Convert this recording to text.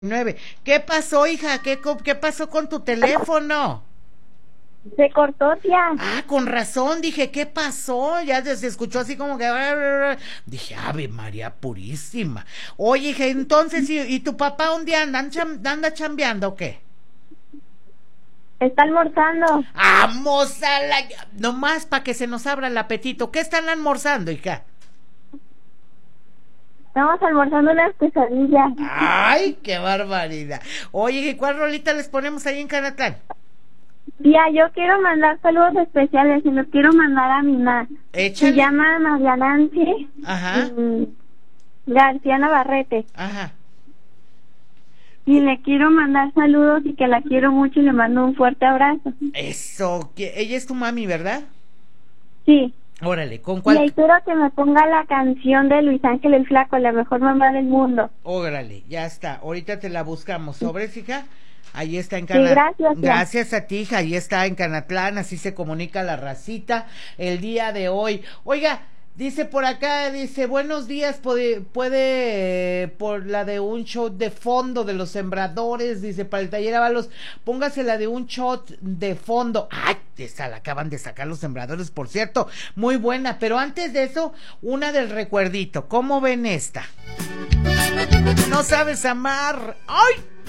9. ¿Qué pasó, hija? ¿Qué pasó con tu teléfono? Se cortó, tía. Ah, con razón, dije, ¿qué pasó? Ya se escuchó así como que... Dije, Ave María Purísima. Oye, hija, entonces, ¿y tu papá dónde anda? ¿Anda chambeando o qué? Está almorzando. Vamos a la... Nomás para que se nos abra el apetito. ¿Qué están almorzando, hija? Estamos almorzando unas quesadillas. Ay, qué barbaridad. Oye, ¿y cuál rolita les ponemos ahí en Canatlán? Tía, yo quiero mandar saludos especiales y los quiero mandar a mi mamá. Échale. Se llama María Nancy Ajá. García Navarrete. Ajá. Y le quiero mandar saludos y que la quiero mucho y le mando un fuerte abrazo. Eso, ella es tu mami, ¿verdad? Sí. Órale, ¿con Y cuál? ahí quiero que me ponga la canción de Luis Ángel el Flaco, la mejor mamá del mundo. Órale, ya está. Ahorita te la buscamos. ¿Sobres, hija? Ahí está en Sí, Canatlán. gracias, tía. Gracias a ti, hija. Ahí está en Canatlán. Así se comunica la racita el día de hoy. Oiga, dice por acá, dice, buenos días, puede por la de un shot de fondo de los sembradores, dice, para el taller Avalos, póngase la de un shot de fondo. Ay, esa la acaban de sacar los sembradores, por cierto, muy buena, pero antes de eso, una del recuerdito. ¿Cómo ven esta? No sabes amar. ¡Ay!